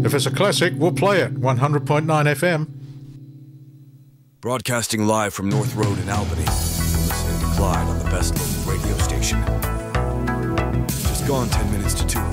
if it's a classic, we'll play it. 100.9 FM. Broadcasting live from North Road in Albany. You're listening to Clyde on the best local radio station. Just gone 10 minutes to 2.